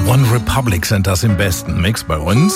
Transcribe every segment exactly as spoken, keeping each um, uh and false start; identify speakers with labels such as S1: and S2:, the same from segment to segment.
S1: One Republic sind das im besten Mix bei uns.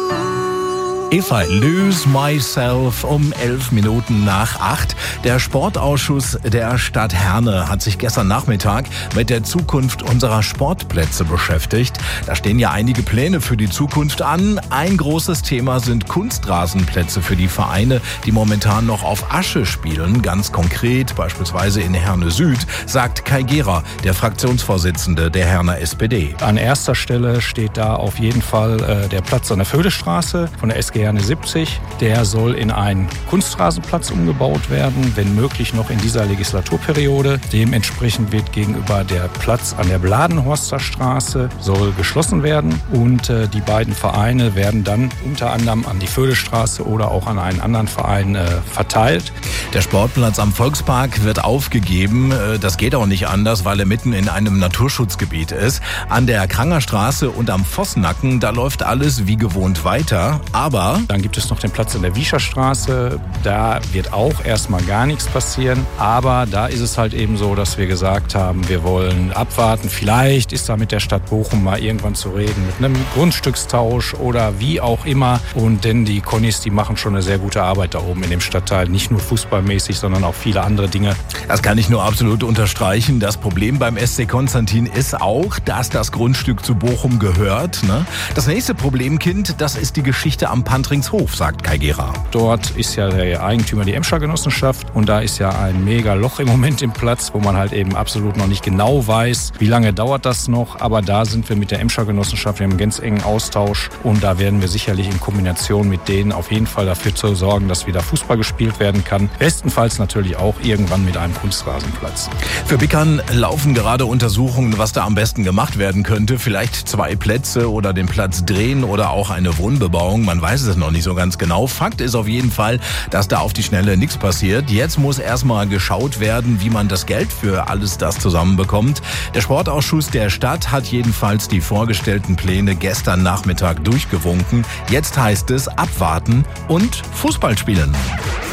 S1: If I Lose Myself um elf Minuten nach acht. Der Sportausschuss der Stadt Herne hat sich gestern Nachmittag mit der Zukunft unserer Sportplätze beschäftigt. Da stehen ja einige Pläne für die Zukunft an. Ein großes Thema sind Kunstrasenplätze für die Vereine, die momentan noch auf Asche spielen. Ganz konkret beispielsweise in Herne Süd, sagt Kai Gera, der Fraktionsvorsitzende der Herner S P D.
S2: An erster Stelle steht da auf jeden Fall äh, der Platz an der Föhlestraße von der S G Herne siebzig. Der soll in einen Kunstrasenplatz umgebaut werden, wenn möglich noch in dieser Legislaturperiode. Dementsprechend wird gegenüber der Platz an der Bladenhorster Straße soll geschlossen werden und äh, die beiden Vereine werden dann unter anderem an die Föhlestraße oder auch an einen anderen Verein äh, verteilt.
S1: Der Sportplatz am Volkspark wird aufgegeben. Das geht auch nicht anders, weil er mitten in einem Naturschutzgebiet ist. An der Krangerstraße und am Vossnacken, da läuft alles wie gewohnt weiter. Aber
S2: dann gibt es noch den Platz in der Wiescherstraße. Da wird auch erstmal gar nichts passieren. Aber da ist es halt eben so, dass wir gesagt haben, wir wollen abwarten. Vielleicht ist da mit der Stadt Bochum mal irgendwann zu reden, mit einem Grundstückstausch oder wie auch immer. Und denn die Connis, die machen schon eine sehr gute Arbeit da oben in dem Stadtteil. Nicht nur fußballmäßig, sondern auch viele andere Dinge.
S1: Das kann ich nur absolut unterstreichen. Das Problem beim S C Konstantin ist auch, dass das Grundstück zu Bochum gehört. Ne? Das nächste Problemkind, das ist die Geschichte am Pantringshof, sagt Kai Gera.
S2: Dort ist ja der Eigentümer die Emscher Genossenschaft und da ist ja ein mega Loch im Moment im Platz, wo man halt eben absolut noch nicht genau weiß, wie lange dauert das noch. Aber da sind wir mit der Emscher Genossenschaft, wir haben einen ganz engen Austausch und da werden wir sicherlich in Kombination mit denen auf jeden Fall dafür zu sorgen, dass wieder Fußball gespielt werden kann. Bestenfalls natürlich auch irgendwann mit einem Kunstrasenplatz.
S1: Für Bickern laufen gerade Untersuchungen, was da am besten gemacht werden könnte. Vielleicht zwei Plätze oder den Platz drehen oder auch eine Wohnbebauung. Man weiß es noch nicht so ganz genau. Fakt ist auf jeden Fall, dass da auf die Schnelle nichts passiert. Jetzt muss erstmal geschaut werden, wie man das Geld für alles das zusammenbekommt. Der Sportausschuss der Stadt hat jedenfalls die vorgestellten Pläne gestern Nachmittag durchgewunken. Jetzt heißt es abwarten und Fußball spielen.